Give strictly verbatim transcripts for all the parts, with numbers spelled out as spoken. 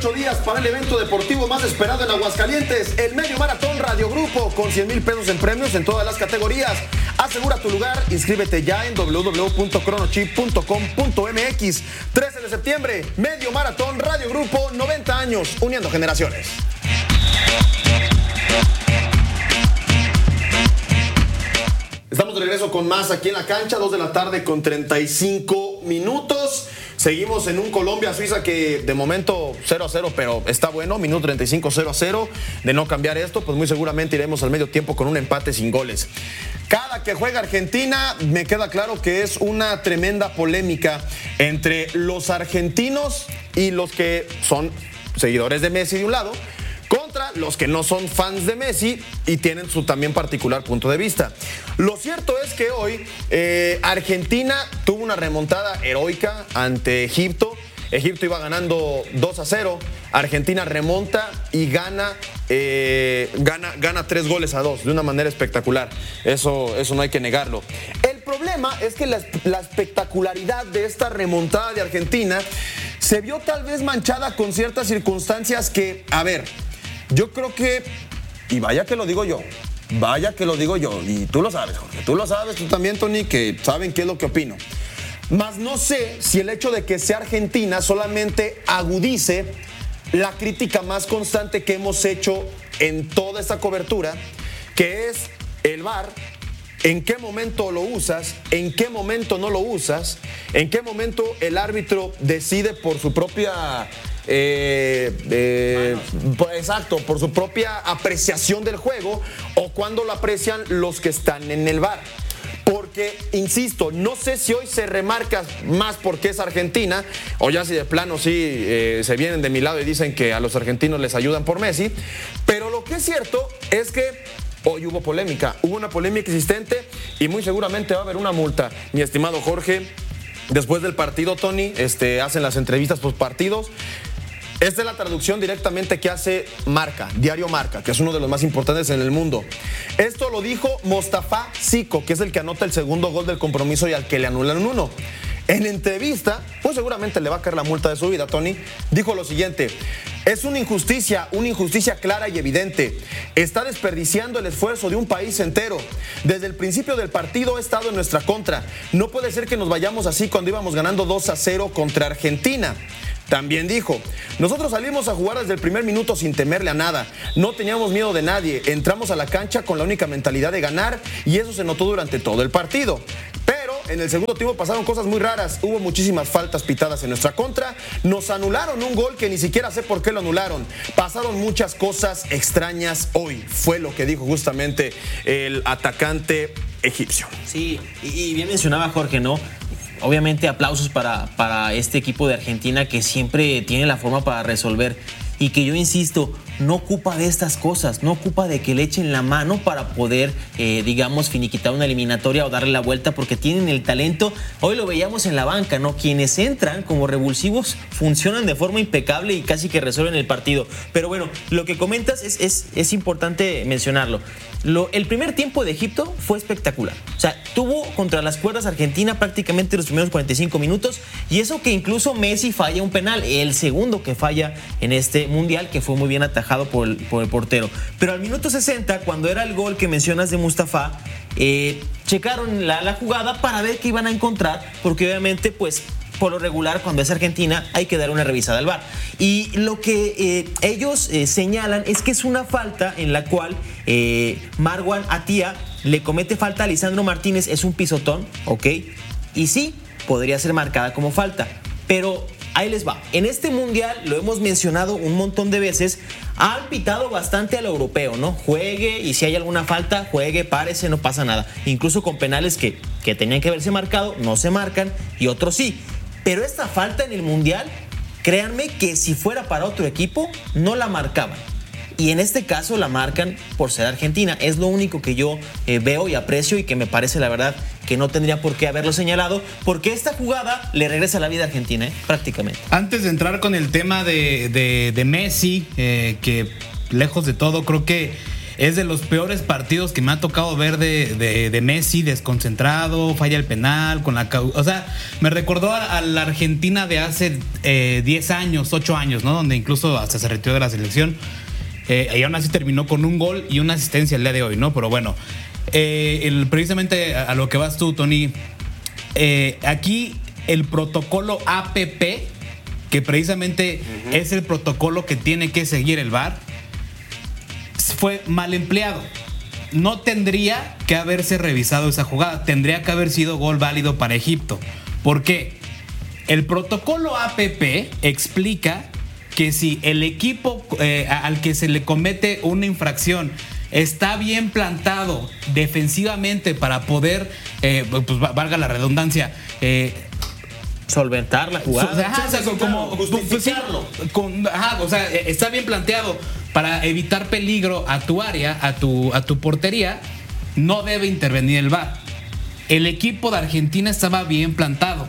Ocho días para el evento deportivo más esperado en Aguascalientes, el Medio Maratón Radio Grupo, con cien mil pesos en premios en todas las categorías. Asegura tu lugar, inscríbete ya en w w w punto cronochip punto com punto m x. trece de septiembre, Medio Maratón Radio Grupo, noventa años, uniendo generaciones. Estamos de regreso con más aquí en la cancha, dos de la tarde con treinta y cinco minutos. Seguimos en un Colombia-Suiza que de momento cero a cero, pero está bueno, minuto treinta y cinco, cero a cero. De no cambiar esto, pues muy seguramente iremos al medio tiempo con un empate sin goles. Cada que juega Argentina, me queda claro que es una tremenda polémica entre los argentinos y los que son seguidores de Messi de un lado, contra los que no son fans de Messi y tienen su también particular punto de vista. Lo cierto es que hoy eh, Argentina tuvo una remontada heroica ante Egipto. Egipto iba ganando dos a cero. Argentina remonta y gana, eh, gana, gana tres goles a dos de una manera espectacular. Eso, eso no hay que negarlo. El problema es que la, la espectacularidad de esta remontada de Argentina se vio tal vez manchada con ciertas circunstancias que, a ver, yo creo que, y vaya que lo digo yo, vaya que lo digo yo, y tú lo sabes, Jorge, tú lo sabes, tú también, Tony, que saben qué es lo que opino. Mas no sé si el hecho de que sea Argentina solamente agudice la crítica más constante que hemos hecho en toda esta cobertura, que es el V A R. ¿En qué momento lo usas? ¿En qué momento no lo usas? ¿En qué momento el árbitro decide por su propia... Eh, eh, pues, exacto, por su propia apreciación del juego, o cuando lo aprecian los que están en el V A R? Porque, insisto, no sé si hoy se remarca más porque es Argentina, o ya si de plano sí eh, se vienen de mi lado y dicen que a los argentinos les ayudan por Messi. Pero lo que es cierto es que hoy hubo polémica, hubo una polémica existente y muy seguramente va a haber una multa. Mi estimado Jorge, después del partido, Tony, este, hacen las entrevistas post partidos. Esta es la traducción directamente que hace Marca, Diario Marca, que es uno de los más importantes en el mundo. Esto lo dijo Mostafa Zico, que es el que anota el segundo gol del compromiso y al que le anulan uno. En entrevista, pues seguramente le va a caer la multa de su vida, Tony, dijo lo siguiente: es una injusticia, una injusticia clara y evidente. Está desperdiciando el esfuerzo de un país entero. Desde el principio del partido ha estado en nuestra contra. No puede ser que nos vayamos así cuando íbamos ganando dos a cero contra Argentina. También dijo: nosotros salimos a jugar desde el primer minuto sin temerle a nada. No teníamos miedo de nadie. Entramos a la cancha con la única mentalidad de ganar y eso se notó durante todo el partido. Pero en el segundo tiempo pasaron cosas muy raras. Hubo muchísimas faltas pitadas en nuestra contra. Nos anularon un gol que ni siquiera sé por qué lo anularon. Pasaron muchas cosas extrañas hoy. Fue lo que dijo justamente el atacante egipcio. Sí, y bien mencionaba Jorge, ¿no? Obviamente aplausos para, para este equipo de Argentina que siempre tiene la forma para resolver y que yo insisto, no ocupa de estas cosas, no ocupa de que le echen la mano para poder, eh, digamos, finiquitar una eliminatoria o darle la vuelta porque tienen el talento. Hoy lo veíamos en la banca, ¿no? Quienes entran como revulsivos funcionan de forma impecable y casi que resuelven el partido. Pero bueno, lo que comentas es, es, es importante mencionarlo. Lo, el primer tiempo de Egipto fue espectacular. O sea, tuvo contra las cuerdas Argentina prácticamente los primeros cuarenta y cinco minutos y eso que incluso Messi falla un penal, el segundo que falla en este mundial, que fue muy bien atajado por el, por el portero. Pero al minuto sesenta, cuando era el gol que mencionas de Mustafa, eh, checaron la, la jugada para ver qué iban a encontrar, porque obviamente pues por lo regular cuando es Argentina hay que dar una revisada al V A R. Y lo que eh, ellos eh, señalan es que es una falta en la cual eh, Marwan Atía le comete falta a Lisandro Martínez, es un pisotón, ¿ok? Y sí, podría ser marcada como falta, pero ahí les va. En este mundial, lo hemos mencionado un montón de veces, ha pitado bastante al europeo, ¿no? Juegue y si hay alguna falta, juegue, párese, no pasa nada. Incluso con penales que, que tenían que haberse marcado, no se marcan y otros sí. Pero esta falta en el mundial, créanme que si fuera para otro equipo, no la marcaban. Y en este caso la marcan por ser Argentina. Es lo único que yo eh, veo y aprecio y que me parece la verdad que no tendría por qué haberlo señalado, porque esta jugada le regresa a la vida a Argentina, ¿eh? Prácticamente. Antes de entrar con el tema de, de, de Messi, eh, que lejos de todo creo que es de los peores partidos que me ha tocado ver de, de, de Messi, desconcentrado, falla el penal, con la o sea, me recordó a, a la Argentina de hace eh, diez años, ocho años, ¿no? Donde incluso hasta se retiró de la selección. Eh, y aún así terminó con un gol y una asistencia el día de hoy, ¿no? Pero bueno, eh, el, precisamente a, a lo que vas tú, Tony, eh, aquí el protocolo A P P, que precisamente uh-huh. es el protocolo que tiene que seguir el V A R, fue mal empleado. No tendría que haberse revisado esa jugada, tendría que haber sido gol válido para Egipto. ¿Por qué? El protocolo A P P explica que si el equipo eh, al que se le comete una infracción está bien plantado defensivamente para poder, eh, pues valga la redundancia, eh, solventar la jugada. O sea, ajá, o sea, como justificarlo. Con, ajá, o sea, está bien planteado para evitar peligro a tu área, a tu, a tu portería, no debe intervenir el V A R. El equipo de Argentina estaba bien plantado.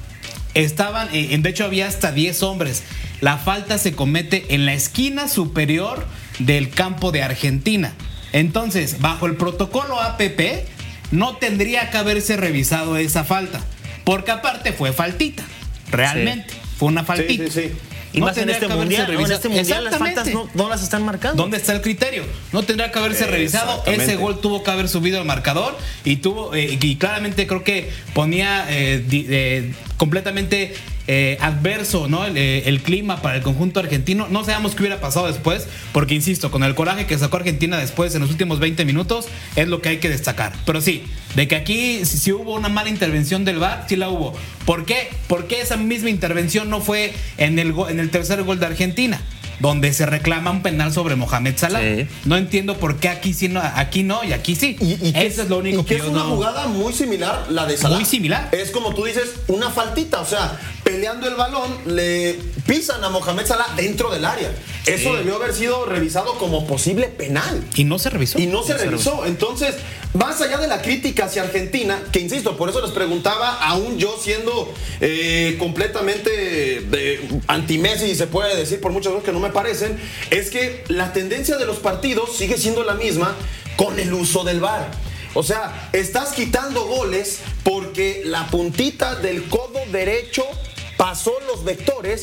Estaban, eh, de hecho había hasta diez hombres. La falta se comete en la esquina superior del campo de Argentina. Entonces, bajo el protocolo A P P, no tendría que haberse revisado esa falta. Porque aparte fue faltita. Realmente. Sí. Fue una faltita. Sí, sí, sí. Y no más en este, mundial, no, en este mundial las faltas no, no las están marcando. ¿Dónde está el criterio? No tendría que haberse revisado. Ese gol tuvo que haber subido al marcador y tuvo eh, y claramente creo que ponía eh, di, eh, completamente eh, adverso, ¿no? El, eh, el clima para el conjunto argentino. No sabemos qué hubiera pasado después, porque insisto, con el coraje que sacó Argentina después en los últimos veinte minutos es lo que hay que destacar. Pero sí, de que aquí si, si hubo una mala intervención del V A R, sí la hubo. ¿Por qué? Porque esa misma intervención no fue en el go- en el tercer gol de Argentina, donde se reclama un penal sobre Mohamed Salah. Sí. No entiendo por qué aquí sí no, aquí no y aquí sí. Y, y eso es lo único y que, que es yo una no... jugada muy similar la de Salah. Muy similar. Es como tú dices, una faltita, o sea, peleando el balón le pisan a Mohamed Salah dentro del área. Sí. Eso debió haber sido revisado como posible penal. Y no se revisó. Y no se, no revisó. se revisó. Entonces, más allá de la crítica hacia Argentina, que insisto, por eso les preguntaba, aún yo siendo eh, completamente eh, anti-Messi, se puede decir por muchas cosas que no me parecen, es que la tendencia de los partidos sigue siendo la misma con el uso del V A R. O sea, estás quitando goles porque la puntita del codo derecho pasó los vectores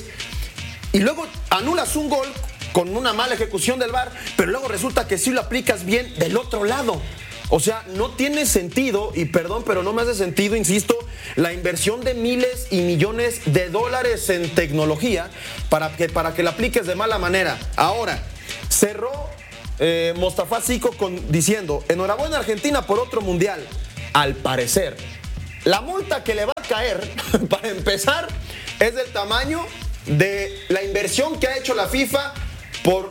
y luego anulas un gol con una mala ejecución del V A R, pero luego resulta que sí lo aplicas bien del otro lado. O sea, no tiene sentido, y perdón, pero no me hace sentido, insisto, la inversión de miles y millones de dólares en tecnología para que, para que la apliques de mala manera. Ahora, cerró eh, Mostafa Zico con, diciendo, enhorabuena Argentina por otro mundial. Al parecer, la multa que le va a caer, para empezar, es del tamaño de la inversión que ha hecho la FIFA por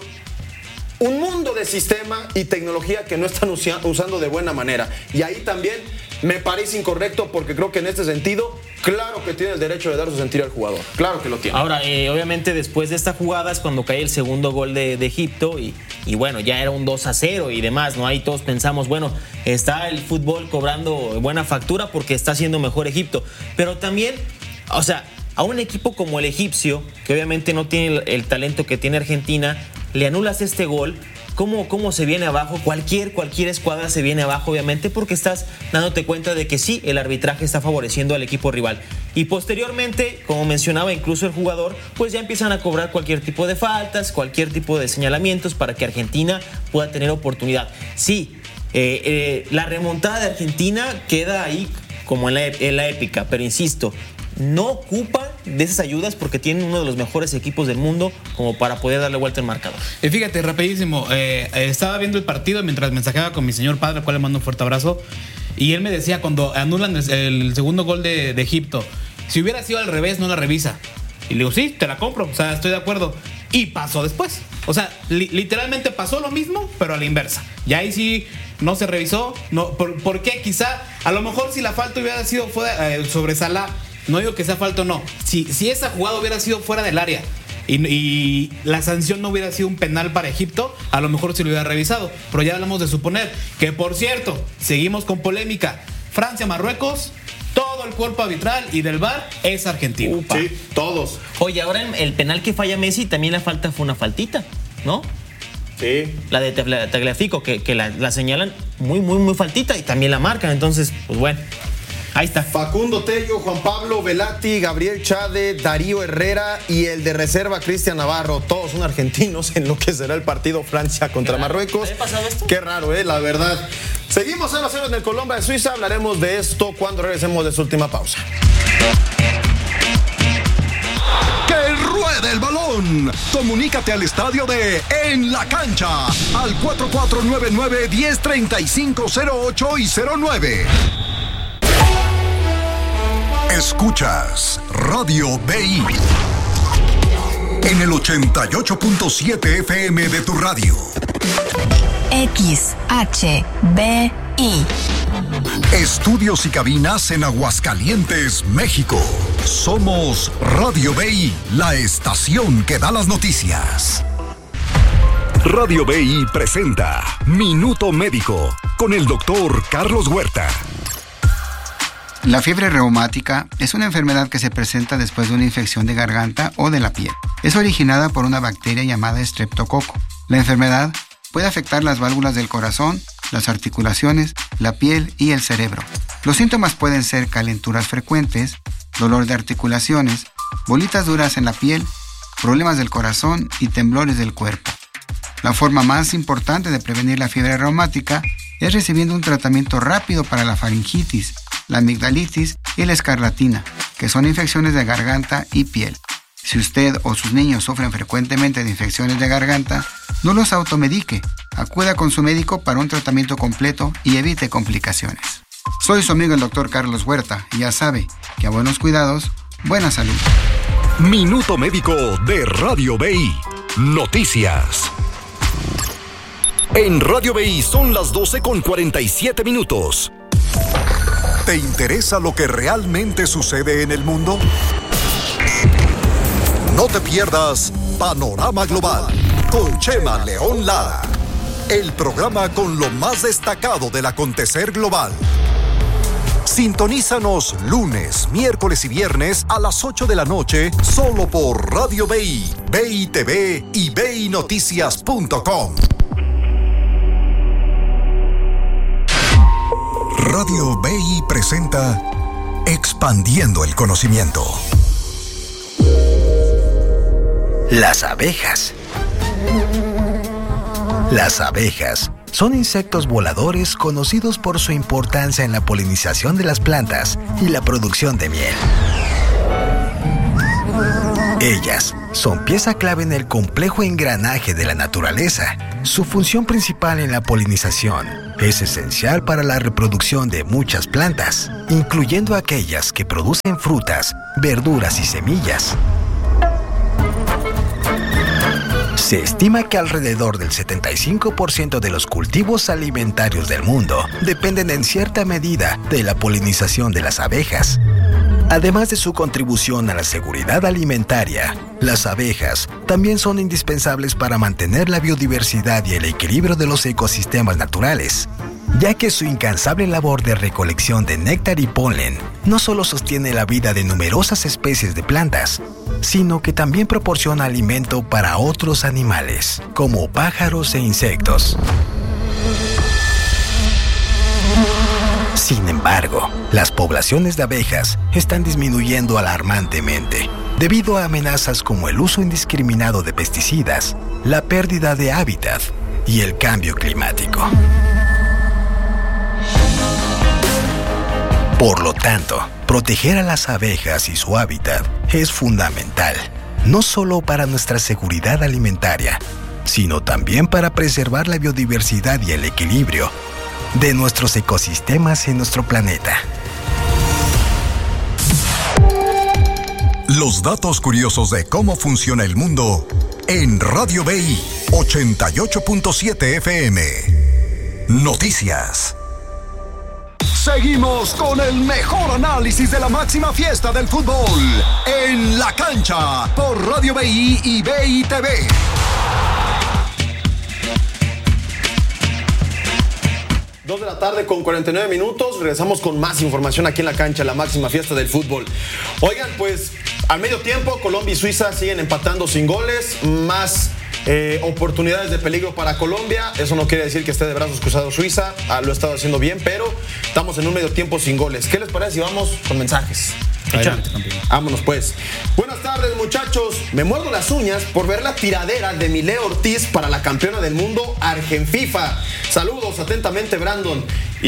un mundo de sistema y tecnología que no están usando de buena manera. Y ahí también me parece incorrecto, porque creo que en este sentido, claro que tiene el derecho de dar su sentir al jugador. Claro que lo tiene. Ahora, eh, obviamente después de esta jugada es cuando cae el segundo gol de, de Egipto y, y bueno, ya era un dos a cero y demás, ¿no? Ahí todos pensamos, bueno, está el fútbol cobrando buena factura porque está haciendo mejor Egipto. Pero también, o sea, a un equipo como el egipcio, que obviamente no tiene el, el talento que tiene Argentina, le anulas este gol, ¿cómo, cómo se viene abajo? Cualquier, cualquier escuadra se viene abajo, obviamente, porque estás dándote cuenta de que sí, el arbitraje está favoreciendo al equipo rival. Y posteriormente, como mencionaba incluso el jugador, pues ya empiezan a cobrar cualquier tipo de faltas, cualquier tipo de señalamientos para que Argentina pueda tener oportunidad. Sí, eh, eh, la remontada de Argentina queda ahí como en la, en la épica, pero insisto, no ocupa de esas ayudas porque tienen uno de los mejores equipos del mundo como para poder darle vuelta al marcador. Y fíjate, rapidísimo, eh, estaba viendo el partido mientras mensajeaba con mi señor padre, al cual le mando un fuerte abrazo, y él me decía, cuando anulan el, el segundo gol de, de Egipto, si hubiera sido al revés, no la revisa. Y le digo, sí, te la compro, o sea, estoy de acuerdo. Y pasó después. O sea, li- literalmente pasó lo mismo, pero a la inversa. Y ahí sí no se revisó. No, ¿por, ¿por qué? Quizá, a lo mejor si la falta hubiera sido fuera, eh, sobre Salah, no digo que sea falta o no. Si, si esa jugada hubiera sido fuera del área y, y la sanción no hubiera sido un penal para Egipto, a lo mejor se lo hubiera revisado. Pero ya hablamos de suponer que, por cierto, seguimos con polémica. Francia-Marruecos, todo el cuerpo arbitral y del V A R es argentino. Upa. Sí, todos. Oye, ahora el, el penal que falla Messi, también la falta fue una faltita, ¿no? Sí. La de Tagliafico, que, que la, la señalan muy, muy, muy faltita y también la marcan. Entonces, pues bueno, ahí está. Facundo Tello, Juan Pablo Velati, Gabriel Chade, Darío Herrera y el de reserva Cristian Navarro. Todos son argentinos en lo que será el partido Francia contra Marruecos. ¿Había pasado esto? Qué raro, eh, la verdad. Seguimos cero a cero en el Colombia de Suiza. Hablaremos de esto cuando regresemos de su última pausa. ¡Que ruede el balón! Comunícate al estadio de En la Cancha al cuatro cuatro nueve nueve, uno cero tres cinco cero ocho y cero nueve. Escuchas Radio B I en el ochenta y ocho punto siete F M de tu radio. X H B I. Estudios y cabinas en Aguascalientes, México. Somos Radio B I, la estación que da las noticias. Radio B I presenta Minuto Médico con el doctor Carlos Huerta. La fiebre reumática es una enfermedad que se presenta después de una infección de garganta o de la piel. Es originada por una bacteria llamada estreptococo. La enfermedad puede afectar las válvulas del corazón, las articulaciones, la piel y el cerebro. Los síntomas pueden ser calenturas frecuentes, dolor de articulaciones, bolitas duras en la piel, problemas del corazón y temblores del cuerpo. La forma más importante de prevenir la fiebre reumática es recibiendo un tratamiento rápido para la faringitis, la amigdalitis y la escarlatina, que son infecciones de garganta y piel. Si usted o sus niños sufren frecuentemente de infecciones de garganta, no los automedique. Acuda con su médico para un tratamiento completo y evite complicaciones. Soy su amigo el doctor Carlos Huerta y ya sabe que a buenos cuidados, buena salud. Minuto Médico de Radio B I. Noticias. En Radio B I son las doce con cuarenta y siete minutos. ¿Te interesa lo que realmente sucede en el mundo? No te pierdas Panorama Global con Chema León Lara, el programa con lo más destacado del acontecer global. Sintonízanos lunes, miércoles y viernes a las ocho de la noche solo por Radio B I, B I T V y B I Noticias punto com. Radio B I presenta Expandiendo el Conocimiento. Las abejas. Las abejas son insectos voladores conocidos por su importancia en la polinización de las plantas y la producción de miel. Ellas son pieza clave en el complejo engranaje de la naturaleza. Su función principal en la polinización es esencial para la reproducción de muchas plantas, incluyendo aquellas que producen frutas, verduras y semillas. Se estima que alrededor del setenta y cinco por ciento de los cultivos alimentarios del mundo dependen en cierta medida de la polinización de las abejas. Además de su contribución a la seguridad alimentaria, las abejas también son indispensables para mantener la biodiversidad y el equilibrio de los ecosistemas naturales, ya que su incansable labor de recolección de néctar y polen no solo sostiene la vida de numerosas especies de plantas, sino que también proporciona alimento para otros animales, como pájaros e insectos. Sin embargo, las poblaciones de abejas están disminuyendo alarmantemente debido a amenazas como el uso indiscriminado de pesticidas, la pérdida de hábitat y el cambio climático. Por lo tanto, proteger a las abejas y su hábitat es fundamental, no solo para nuestra seguridad alimentaria, sino también para preservar la biodiversidad y el equilibrio de nuestros ecosistemas en nuestro planeta. Los datos curiosos de cómo funciona el mundo en Radio B I ochenta y ocho punto siete F M. Noticias. Seguimos con el mejor análisis de la máxima fiesta del fútbol en la cancha por Radio B I y B I T V. Dos de la tarde con cuarenta y nueve minutos. Regresamos con más información aquí en la cancha, la máxima fiesta del fútbol. Oigan, pues al medio tiempo Colombia y Suiza siguen empatando sin goles. Más Eh, oportunidades de peligro para Colombia. Eso no quiere decir que esté de brazos cruzados Suiza. Ah, lo ha estado haciendo bien, pero estamos en un medio tiempo sin goles. ¿Qué les parece si vamos con mensajes? Adelante, campeón. Vámonos pues. Buenas tardes, muchachos. Me muerdo las uñas por ver la tiradera de Mileo Ortiz para la campeona del mundo Argenfifa. Saludos atentamente, Brandon.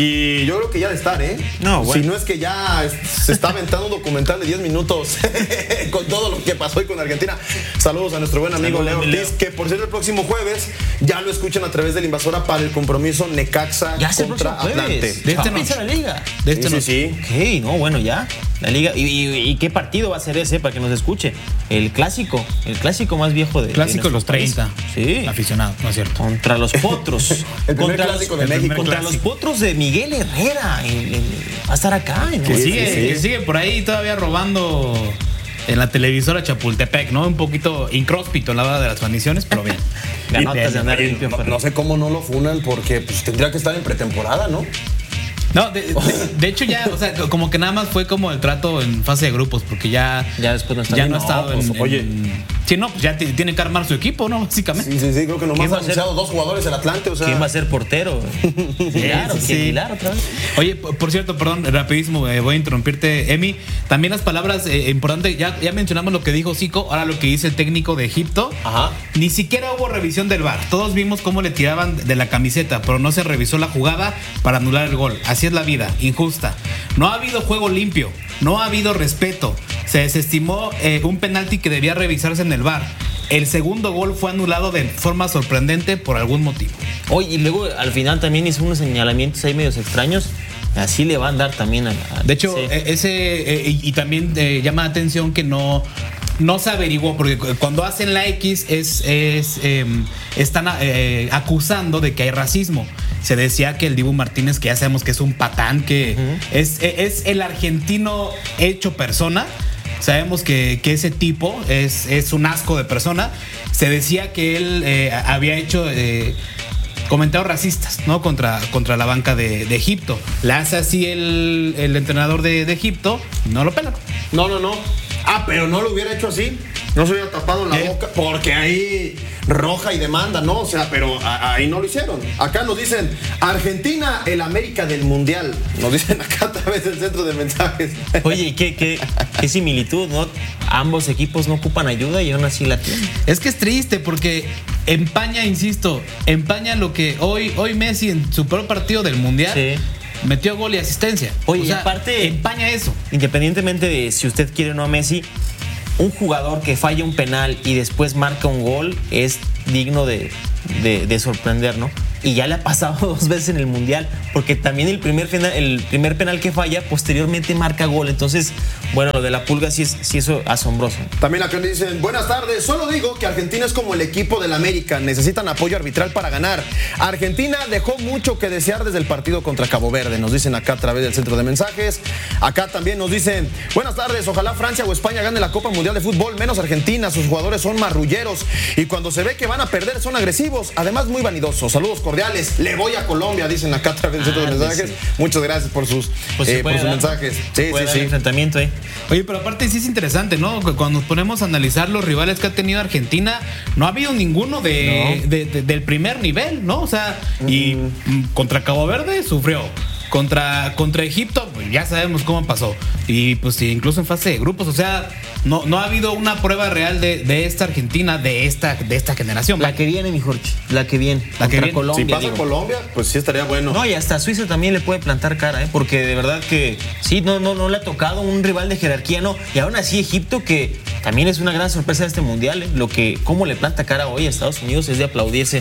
Y yo creo que ya de estar, ¿eh? No, bueno. Si no es que ya se está aventando un documental de diez minutos con todo lo que pasó hoy con Argentina. Saludos a nuestro buen amigo Saludos, Leo Ortiz, Leo. que por cierto el próximo jueves ya lo escuchan a través de la invasora para el compromiso Necaxa Ya se contra Atlante. De este no. empieza la liga. De este Sí, no. sí, sí. Ok, no, bueno, ya. La liga. ¿Y, y, y qué partido va a ser ese para que nos escuche? El clásico. El clásico más viejo de. Clásico de los treinta. Sí. Aficionados, ¿no es cierto? Contra los potros. El primer contra clásico los, de el México. Contra clásico. los potros de Miguel Herrera. El- el- va a estar acá. ¿no? Que Sí, sigue, sí, sí. que sigue por ahí todavía robando en la televisora Chapultepec, ¿no? Un poquito incróspito en la hora de las transmisiones, pero bien. Ganotas de andar Oye, limpio. no, Ferrer. no sé cómo no lo funan porque pues, tendría que estar en pretemporada, ¿no? No, de, de- de hecho ya, o sea, como que nada más fue como el trato en fase de grupos, porque ya, Ya después no está ya bien. no ha No, estado pues, en, oye. en- sí, no, pues ya t- tiene que armar su equipo, ¿no? Básicamente. Sí, sí, sí, creo que nomás ¿Quién va ha a ser? anunciado dos jugadores el Atlante, o sea. ¿Quién va a ser portero? Claro, sí, sí, sí. Aguilar otra vez. Oye, por por cierto, perdón, rapidísimo, eh, voy a interrumpirte, Emi. También las palabras eh, importantes, ya, ya mencionamos lo que dijo Zico, ahora lo que dice el técnico de Egipto. Ajá. Ni siquiera hubo revisión del V A R. Todos vimos cómo le tiraban de la camiseta, pero no se revisó la jugada para anular el gol. Así es la vida, injusta. No ha habido juego limpio, no ha habido respeto. Se desestimó eh, un penalti que debía revisarse en el V A R. El segundo gol fue anulado de forma sorprendente por algún motivo. Oye, y luego al final también hizo unos señalamientos ahí medios extraños. Así le va a andar también a. a- De hecho, sí. eh, ese eh, y, y también eh, llama la atención que no, no se averiguó, porque cu- cuando hacen la X es, es eh, están eh, acusando de que hay racismo. Se decía que el Dibu Martínez, que ya sabemos que es un patán, que es, es el argentino hecho persona. Sabemos que, que ese tipo es, es un asco de persona. Se decía que él eh, había hecho eh, comentarios racistas, ¿no? Contra, contra la banca de, de Egipto. La hace así el, el entrenador de, de Egipto, no lo pelan. No, no, no. Ah, pero no lo hubiera hecho así. No se hubiera tapado la ¿Qué? boca porque ahí roja y demanda, ¿no? O sea, pero a- ahí no lo hicieron. Acá nos dicen Argentina, el América del Mundial. Nos dicen acá a través del centro de mensajes. Oye, ¿qué, qué, qué similitud, ¿no? Ambos equipos no ocupan ayuda y aún así la tienen. Es que es triste porque empaña, insisto, empaña lo que hoy, hoy Messi en su peor partido del Mundial Sí. metió gol y asistencia. Oye, O y sea, aparte- empaña eso. Independientemente de si usted quiere o no a Messi, un jugador que falla un penal y después marca un gol es digno de, de- de sorprender, ¿no? Y ya le ha pasado dos veces en el Mundial, porque también el primer, final, el primer penal que falla, posteriormente marca gol. Entonces, bueno, lo de la Pulga sí es, sí es asombroso. También acá dicen, buenas tardes, solo digo que Argentina es como el equipo del América, necesitan apoyo arbitral para ganar. Argentina dejó mucho que desear desde el partido contra Cabo Verde, nos dicen acá a través del centro de mensajes. Acá también nos dicen, buenas tardes, ojalá Francia o España gane la Copa Mundial de Fútbol, menos Argentina, sus jugadores son marrulleros y cuando se ve que van a perder son agresivos, además muy vanidosos. Saludos cordiales, le voy a Colombia, dicen acá a través del centro de Ah, mensajes. sí. Muchas gracias por sus, Pues se eh, por puede sus dar, mensajes. ¿no? Sí, Se puede sí, dar sí. el enfrentamiento ahí. Oye, pero aparte sí es interesante, ¿no? Cuando nos ponemos a analizar los rivales que ha tenido Argentina, no ha habido ninguno de, No. de- de- del primer nivel, ¿no? O sea, y mm, contra Cabo Verde sufrió. Contra, contra Egipto, pues ya sabemos cómo pasó. Y pues sí, incluso en fase de grupos, o sea, no, no ha habido una prueba real de, de esta Argentina, de esta, de esta generación. La que viene, mi Jorge, la que viene. La que contra viene. Colombia. Si pasa digo. Colombia, pues sí estaría bueno. No, y hasta Suiza también le puede plantar cara, ¿eh? Porque de verdad que sí, no, no, no le ha tocado un rival de jerarquía, no. Y aún así Egipto, que también es una gran sorpresa de este mundial, ¿eh? Lo que, cómo le planta cara hoy a Estados Unidos es de aplaudirse.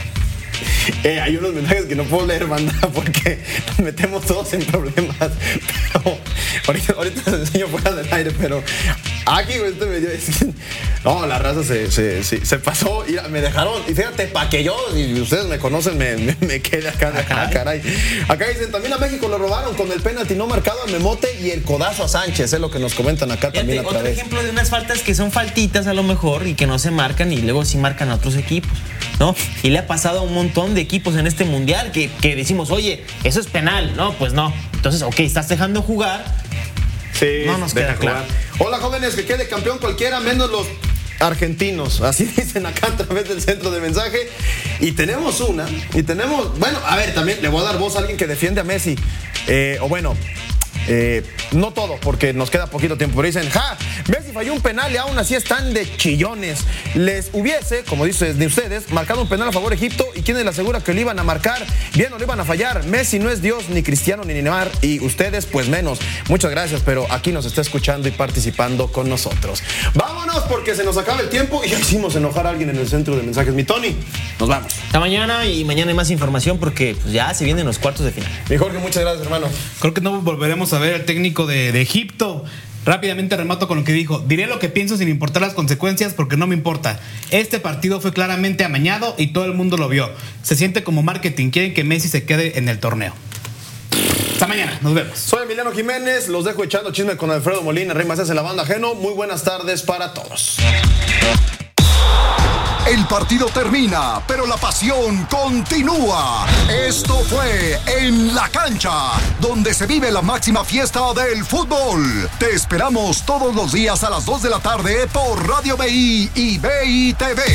Eh, hay unos mensajes que no puedo leer, banda, porque nos metemos todos en problemas. Pero ahorita, ahorita les enseño fuera del aire, pero aquí, güey, este me dio. es que- No, la raza se, se, se, se pasó y me dejaron. Y fíjate, pa' que yo, y ustedes me conocen, me, me, me quedé acá, acá, caray. Acá dicen, también a México lo robaron con el penalti no marcado a Memote y el codazo a Sánchez, es lo que nos comentan acá Fíjate, también a otro través. ejemplo de unas faltas que son faltitas a lo mejor y que no se marcan y luego sí marcan a otros equipos, ¿no? Y le ha pasado a un montón de equipos en este mundial que, que decimos, oye, eso es penal, no, pues no. Entonces, ok, estás dejando jugar. Sí, No nos deja queda claro. jugar. Hola, jóvenes, que quede campeón cualquiera, menos los argentinos, así dicen acá a través del centro de mensaje. Y tenemos una, y tenemos, bueno, a ver, también le voy a dar voz a alguien que defiende a Messi. Eh, o bueno, eh, no todo, porque nos queda poquito tiempo, pero dicen, ja, Messi falló un penal y aún así están de chillones. Les hubiese, como dicen de ustedes, marcado un penal a favor de Egipto, y quién les asegura que lo iban a marcar, bien no lo iban a fallar. Messi no es Dios, ni Cristiano, ni Neymar, y ustedes pues menos. Muchas gracias, pero aquí nos está escuchando y participando con nosotros. Vámonos porque se nos acaba el tiempo y ya hicimos enojar a alguien en el centro de mensajes. Mi Tony, nos vamos. Hasta mañana, y mañana hay más información porque pues, ya se vienen los cuartos de final. Mi Jorge, muchas gracias, hermano. Creo que no volveremos a ver al técnico de, de Egipto. Rápidamente remato con lo que dijo. Diré lo que pienso sin importar las consecuencias porque no me importa. Este partido fue claramente amañado y todo el mundo lo vio. Se siente como marketing. Quieren que Messi se quede en el torneo. Hasta mañana, nos vemos. Soy Emiliano Jiménez, los dejo echando chisme con Alfredo Molina, Rey Macías en la banda ajeno. Muy buenas tardes para todos. El partido termina, pero la pasión continúa. Esto fue En la Cancha, donde se vive la máxima fiesta del fútbol. Te esperamos todos los días a las dos de la tarde por Radio B I y B I T V.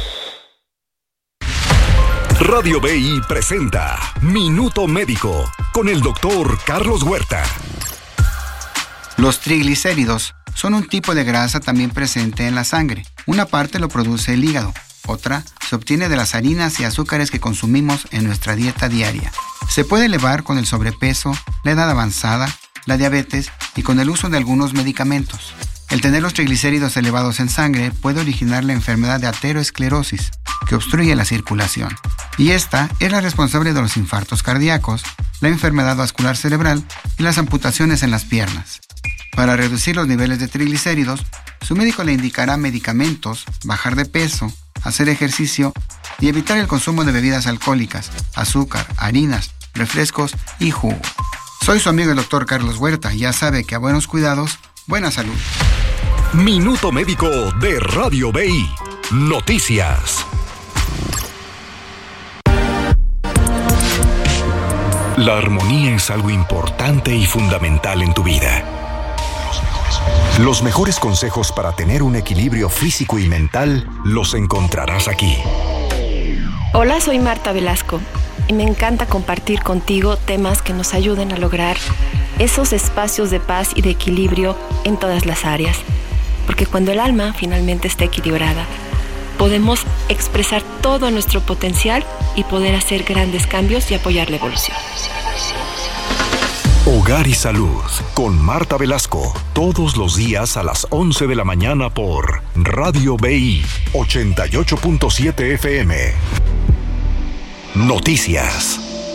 Radio B I presenta Minuto Médico con el doctor Carlos Huerta. Los triglicéridos son un tipo de grasa también presente en la sangre. Una parte lo produce el hígado, otra se obtiene de las harinas y azúcares que consumimos en nuestra dieta diaria. Se puede elevar con el sobrepeso, la edad avanzada, la diabetes y con el uso de algunos medicamentos. El tener los triglicéridos elevados en sangre puede originar la enfermedad de aterosclerosis, que obstruye la circulación. Y esta es la responsable de los infartos cardíacos, la enfermedad vascular cerebral y las amputaciones en las piernas. Para reducir los niveles de triglicéridos, su médico le indicará medicamentos, bajar de peso, hacer ejercicio y evitar el consumo de bebidas alcohólicas, azúcar, harinas, refrescos y jugo. Soy su amigo el doctor Carlos Huerta y ya sabe que a buenos cuidados, buena salud. Minuto Médico de Radio B I. Noticias. La armonía es algo importante y fundamental en tu vida. Los mejores consejos para tener un equilibrio físico y mental los encontrarás aquí. Hola, soy Marta Velasco y me encanta compartir contigo temas que nos ayuden a lograr esos espacios de paz y de equilibrio en todas las áreas. Porque cuando el alma finalmente está equilibrada, podemos expresar todo nuestro potencial y poder hacer grandes cambios y apoyar la evolución. Hogar y Salud con Marta Velasco, todos los días a las once de la mañana por Radio B I ochenta y ocho punto siete F M. Noticias.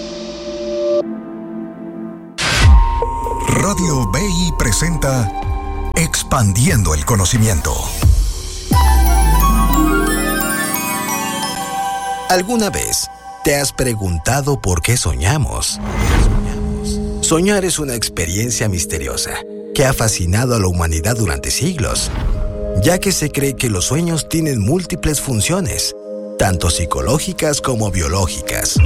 Radio B I presenta Expandiendo el Conocimiento. ¿Alguna vez te has preguntado por qué soñamos? Soñar es una experiencia misteriosa que ha fascinado a la humanidad durante siglos, ya que se cree que los sueños tienen múltiples funciones, tanto psicológicas como biológicas.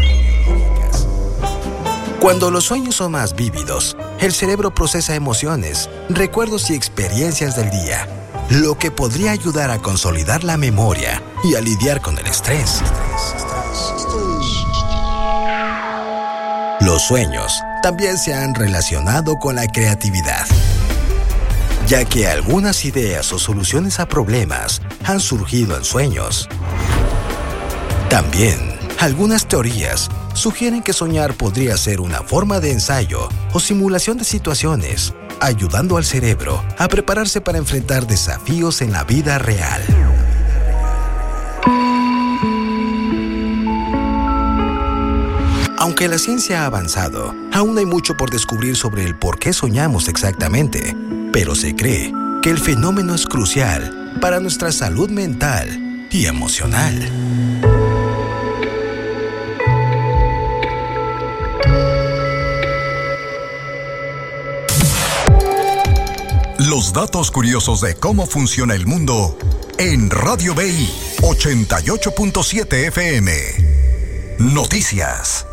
Cuando los sueños son más vívidos, el cerebro procesa emociones, recuerdos y experiencias del día, lo que podría ayudar a consolidar la memoria y a lidiar con el estrés. Los sueños también se han relacionado con la creatividad, ya que algunas ideas o soluciones a problemas han surgido en sueños. También, algunas teorías sugieren que soñar podría ser una forma de ensayo o simulación de situaciones, ayudando al cerebro a prepararse para enfrentar desafíos en la vida real. Aunque la ciencia ha avanzado, aún hay mucho por descubrir sobre el por qué soñamos exactamente, pero se cree que el fenómeno es crucial para nuestra salud mental y emocional. Los datos curiosos de cómo funciona el mundo en Radio B I ochenta y ocho punto siete F M. Noticias.